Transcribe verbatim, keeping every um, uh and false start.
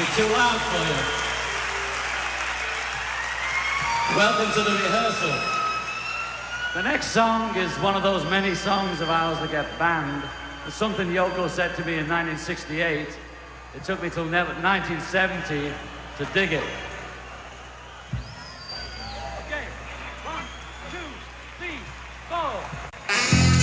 Too loud for you. Welcome to the rehearsal. The next song is one of those many songs of ours that get banned. It's something Yoko said to me in nineteen sixty-eight. It took me till nineteen seventy to dig it.